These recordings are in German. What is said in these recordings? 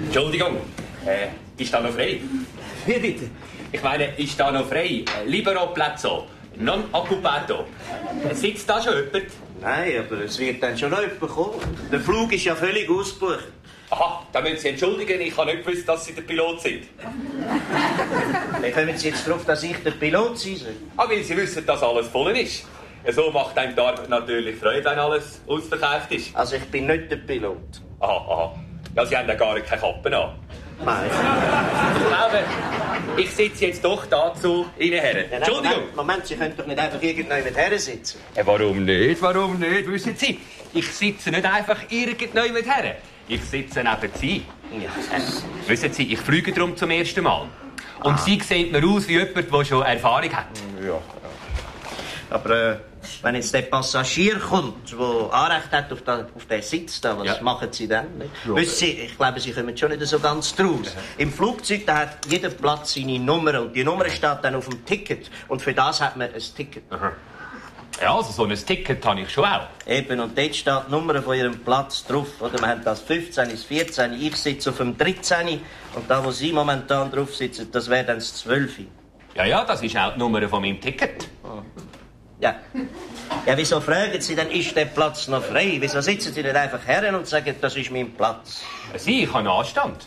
Entschuldigung, ist da noch frei? Wie bitte? Ich meine, ist da noch frei? Libero Plazzo, non occupato. Sitzt da schon jemand? Nein, aber es wird dann schon noch jemand kommen. Der Flug ist ja völlig ausgebucht. Aha, da müssen Sie entschuldigen, ich habe nicht gewusst, dass Sie der Pilot sind. Wie kommen Sie jetzt darauf, dass ich der Pilot sein soll? Weil Sie wissen, dass alles voll ist. So macht einem die Arbeit natürlich Freude, wenn alles ausverkauft ist. Also ich bin nicht der Pilot. Aha. Ja, Sie haben ja gar keine Kappe an. Nein. Ich glaube, ich sitze jetzt doch dazu Ihnen her. Ja, Entschuldigung. Moment, Sie können doch nicht einfach irgendjemand her sitzen. Warum nicht? Wissen Sie, ich sitze nicht einfach irgendjemand her. Ich sitze neben Sie. Ja. Wissen Sie, ich fliege darum zum ersten Mal. Und Sie sehen mir aus wie jemand, der schon Erfahrung hat. Ja. Aber wenn jetzt der Passagier kommt, der Anrecht hat auf den Sitz, da, was machen Sie dann? Ja. Wissen Sie, ich glaube, Sie kommen schon nicht so ganz draus. Im Flugzeug da hat jeder Platz seine Nummer und die Nummer steht dann auf dem Ticket. Und für das hat man ein Ticket. Aha. Ja, also so ein Ticket habe ich schon auch. Eben, und dort steht die Nummer von Ihrem Platz drauf. Oder wir haben das 15, das 14, ich sitze auf dem 13. Und da, wo Sie momentan drauf sitzen, das wäre dann das 12. Ja, das ist auch die Nummer von meinem Ticket. Oh. Ja, wieso fragen Sie denn, ist der Platz noch frei? Wieso sitzen Sie nicht einfach her und sagen, das ist mein Platz? Sie, ich habe Anstand.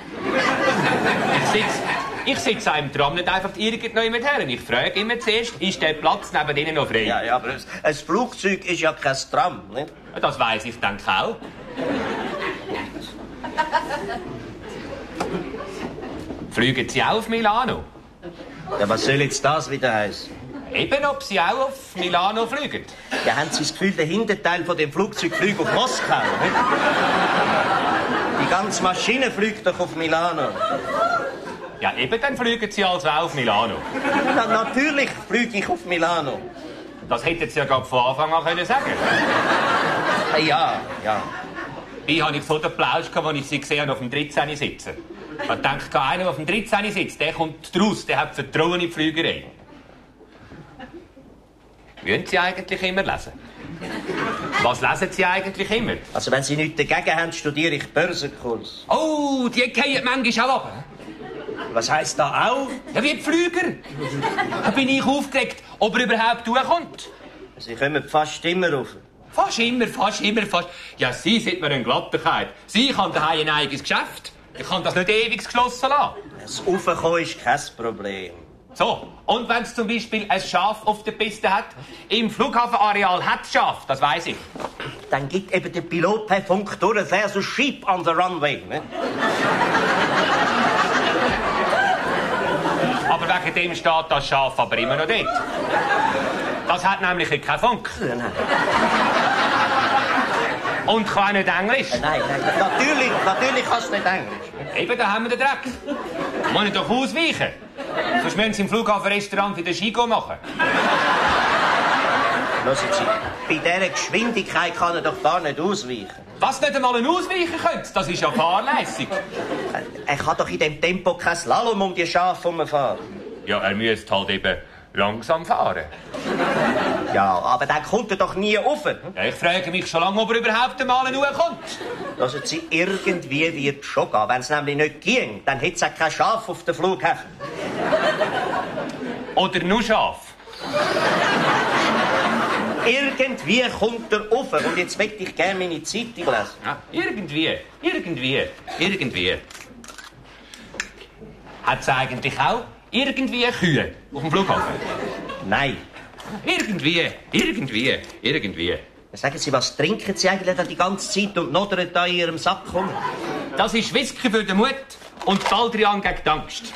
Ich sitze einem Tram nicht einfach irgendjemand her. Ich frage immer zuerst, ist der Platz neben Ihnen noch frei? Ja, aber ein Flugzeug ist ja kein Tram, nicht? Das weiss ich, denke auch. Fliegen Sie auch auf Milano? Ja, was soll jetzt das wieder heißen? Eben, ob Sie auch auf Milano fliegen. Ja, haben Sie das Gefühl, der Hinterteil von dem Flugzeug fliegt auf Moskau, nicht? Die ganze Maschine fliegt doch auf Milano. Ja, eben, dann fliegen Sie also auch auf Milano. Na, natürlich fliege ich auf Milano. Das hätten Sie ja gerade von Anfang an können sagen. Ja. Wie habe ich so den Plausch gehabt, als ich Sie gesehen habe, auf dem 13. sitzen? Man denkt, einer, der auf dem 13. sitzt, der kommt raus, der hat Vertrauen in die Flügerei. Wollen Sie eigentlich immer lesen? Was lesen Sie eigentlich immer? Also, wenn Sie nichts dagegen haben, studiere ich Börsenkurs. Oh, die fallen manchmal auch ab. Was heisst da auch? Ja, wie die Flüger. Da bin ich aufgeregt, ob er überhaupt durchkommt. Sie kommen fast immer rauf. Fast immer. Ja, Sie sind mir eine Glattigkeit. Sie haben daheim ein eigenes Geschäft. Ich kann das nicht ewig geschlossen lassen. Das Raufkommen ist kein Problem. So, und wenn es zum Beispiel ein Schaf auf der Piste hat, im Flughafenareal hat es Schaf, das weiss ich. Dann gibt eben der Pilot per Funk durch, there's a sheep on the runway. Ne? Aber wegen dem steht das Schaf aber immer noch dort. Das hat nämlich keinen Funk. Ja, nein. Und kann nicht Englisch. Nein, natürlich kannst du nicht Englisch. Eben, da haben wir den Dreck. Da muss ich doch ausweichen. Sonst müssen Sie im Flughafenrestaurant wieder Skigo machen. Hören Sie, bei dieser Geschwindigkeit kann er doch gar nicht ausweichen. Was nicht einmal ein Ausweichen könnte, das ist ja fahrlässig. Er kann doch in dem Tempo kein Slalom um die Schafe herumfahren. Ja, er müsste halt eben langsam fahren. Ja, aber dann kommt er doch nie rauf. Ja, ich frage mich schon lange, ob er überhaupt einmal kommt. Hören Sie, irgendwie wird es schon gehen. Wenn es nämlich nicht ging, dann hätte es auch kein Schaf auf dem Flughafen. Oder nur Schaf. Irgendwie kommt er rauf. Und jetzt möchte ich gerne meine Zeitung lesen. Ja, irgendwie. Hat es eigentlich auch irgendwie Kühe auf dem Flughafen? Nein. Irgendwie. Sagen Sie, was trinken Sie eigentlich da die ganze Zeit und noddern da in Ihrem Sack rum? Das ist Whisky für den Mut und Baldrian gegen die Angst.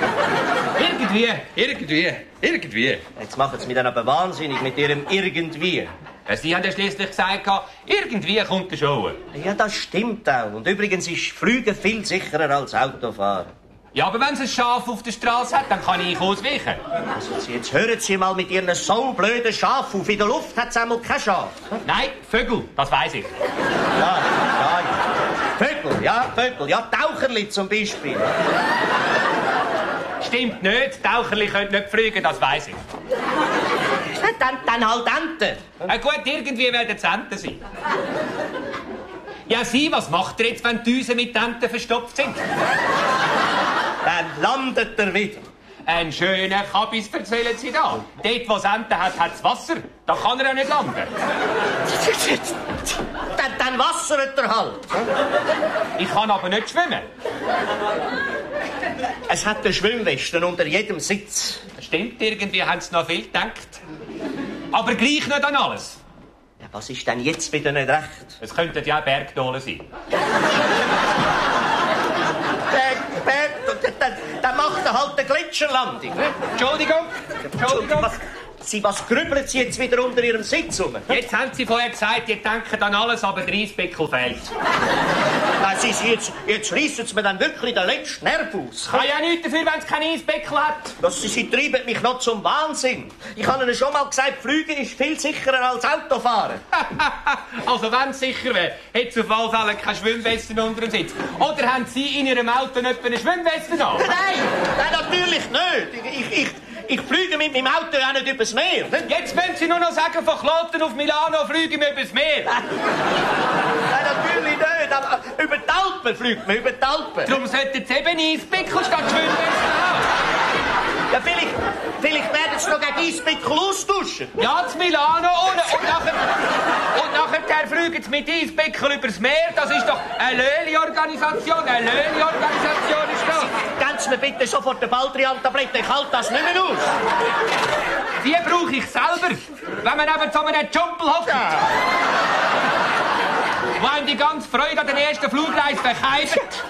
Irgendwie. Jetzt machen Sie mich dann aber wahnsinnig mit Ihrem irgendwie. Ja, Sie haben ja schliesslich gesagt, irgendwie kommt der Show. Ja, das stimmt auch. Und übrigens ist Fliegen viel sicherer als Autofahren. Ja, aber wenn es ein Schaf auf der Straße hat, dann kann ich ausweichen. Also, jetzt hören Sie mal mit Ihren so blöden Schaf auf. In der Luft hat es einmal kein Schaf. Nein, Vögel, das weiss ich. Ja. Vögel. Ja, Taucherli zum Beispiel. Stimmt nicht, Taucherli können nicht fliegen, das weiss ich. Dann halt Enten. Gut, irgendwie werden es Enten sein. Ja, Sie, was macht ihr jetzt, wenn die Düsen mit Enten verstopft sind? Dann landet er wieder. Einen schönen Kabis erzählen Sie da. Dort, wo es Enten hat, hat es Wasser. Da kann er ja nicht landen. Dann wassert er halt. Ich kann aber nicht schwimmen. Es hat eine Schwimmweste unter jedem Sitz. Stimmt, irgendwie haben Sie noch viel gedacht. Aber gleich nicht an alles. Ja, was ist denn jetzt wieder nicht recht? Es könnten ja auch Bergdolen sein. Dann macht er halt eine Gletscherlandung. Ne? Entschuldigung. Was grübeln Sie jetzt wieder unter Ihrem Sitz rum? Jetzt haben Sie vorher gesagt, ihr denkt an alles, aber der Eisbeckel fehlt. Nein, jetzt reissen Sie mir dann wirklich den letzten Nerv aus. Kann ja nichts dafür, wenn es keinen Eisbeckel hat. Sie treiben mich noch zum Wahnsinn. Ich habe Ihnen schon mal gesagt, Fliegen ist viel sicherer als Autofahren. Also wenn es sicher wäre, hätte es auf alle Fälle keine Schwimmweste unter dem Sitz. Oder haben Sie in Ihrem Auto nicht eine Schwimmweste an? Nein, natürlich nicht. Ich fliege mit meinem Auto ja nicht übers Meer. Ne? Jetzt wollen Sie nur noch sagen, von Kloten auf Milano fliegen wir übers Meer. Nein, natürlich nicht. Aber über die Alpen fliegt man, über die Alpen. Darum sollten Sie eben Eisbeckel statt Schwimmweste haben. Ja, vielleicht werden Sie noch gegen Eisbeckel austauschen. Ja, zu Milano und nachher fliegen Sie mit Eisbeckel übers Meer. Das ist doch eine Löli-Organisation. Eine Löli-Organisation ist das. Geben Sie mir bitte sofort eine Baldrian-Tablette. Ich halte das nicht mehr aus. Die brauche ich selber, wenn man eben zu einem Jumpel hockt. Ja. Wo einem die ganze Freude an der ersten Flugreise verkeibt.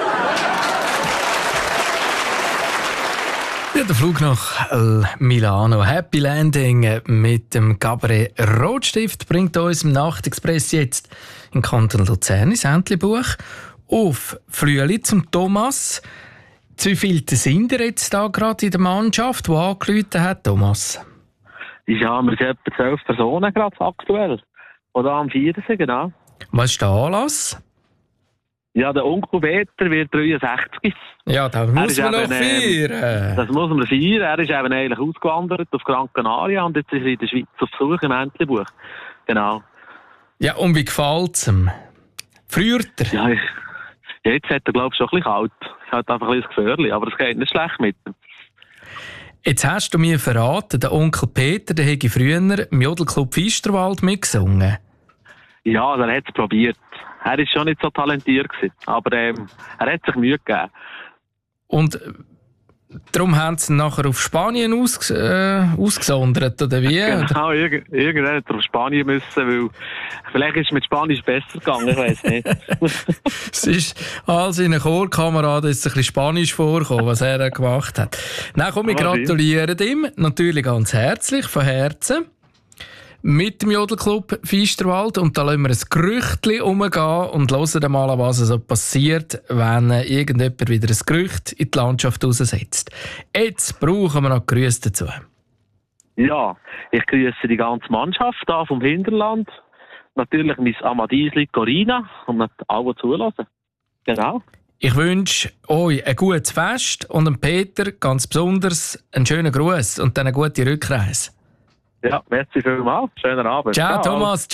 Ja, der Flug nach Milano. Happy Landing mit dem Gabriel Rotstift bringt uns im Nachtexpress jetzt in Kanton Luzern ins Entlebuch auf Flüeli zum Thomas. Wie viele sind ihr jetzt da gerade in der Mannschaft, die angerufen hat, Thomas? Ja, wir sind etwa 12 Personen gerade aktuell. Oder am 4. genau. Was ist der Anlass? Ja, der Onkel Peter wird 63. Ja, das muss man noch feiern. Das muss man feiern. Er ist eben eigentlich ausgewandert auf Gran Canaria und jetzt ist er in der Schweiz auf Besuch im Entlebuch. Genau. Ja, und wie gefällt es ihm? Friert er? Ja, jetzt hat er, glaube ich, schon ein bisschen kalt. Ich habe einfach ein bisschen das Gefühl, aber es geht nicht schlecht mit ihm. Jetzt hast du mir verraten, der Onkel Peter, der hätte früher im Jodelclub Fisterwald mitgesungen. Ja, er hat es probiert. Er war schon nicht so talentiert gewesen, aber er hat sich Mühe gegeben. Und darum haben sie ihn nachher auf Spanien ausgesondert, oder wie? Genau, irgendwann hat er auf Spanien müssen, weil vielleicht ist es mit Spanisch besser gegangen, ich weiss nicht. Es ist all seinen Chorkameraden jetzt ein bisschen Spanisch vorgekommen, was er gemacht hat. Nein, komm, wir gratulieren ihm natürlich ganz herzlich, von Herzen. Mit dem Jodelclub Fisterwald. Und da lassen wir ein Gerüchtchen umgehen und hören mal, was so passiert, wenn irgendjemand wieder ein Gerücht in die Landschaft raussetzt. Jetzt brauchen wir noch Grüße dazu. Ja, ich grüße die ganze Mannschaft da vom Hinterland. Natürlich mein Amadiesli Corina und alle zulassen. Genau. Ich wünsche euch ein gutes Fest und dem Peter ganz besonders einen schönen Gruß und dann eine gute Rückreise. Ja, merci vielmals. Schönen Abend. Ciao, Thomas.